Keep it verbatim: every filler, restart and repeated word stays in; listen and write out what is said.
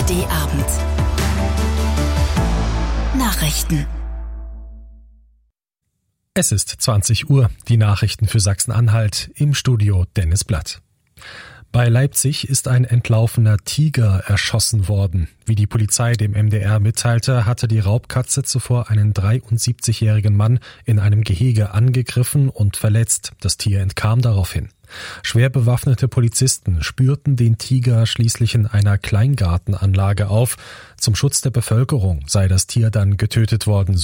A R D Abend. Nachrichten. Es ist zwanzig Uhr, die Nachrichten für Sachsen-Anhalt, im Studio Dennis Blatt. Bei Leipzig ist ein entlaufener Tiger erschossen worden. Wie die Polizei dem M D R mitteilte, hatte die Raubkatze zuvor einen dreiundsiebzigjährigen Mann in einem Gehege angegriffen und verletzt. Das Tier entkam daraufhin. Schwer bewaffnete Polizisten spürten den Tiger schließlich in einer Kleingartenanlage auf. Zum Schutz der Bevölkerung sei das Tier dann getötet worden,